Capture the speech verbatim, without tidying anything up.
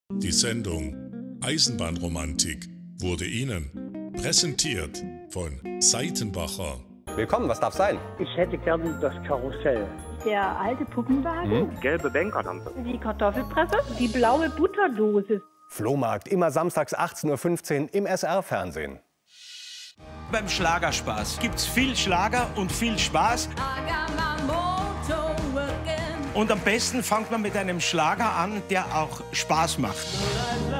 Die Sendung Eisenbahnromantik wurde Ihnen präsentiert von Seitenbacher. Willkommen, was darf sein? Ich hätte gern das Karussell. Der alte Puppenwagen. Hm? Gelbe Bänkerlampe. Die Kartoffelpresse. Die blaue Butterdose. Flohmarkt, immer samstags achtzehn Uhr fünfzehn im S R-Fernsehen. Beim Schlagerspaß gibt's viel Schlager und viel Spaß. Und am besten fängt man mit einem Schlager an, der auch Spaß macht.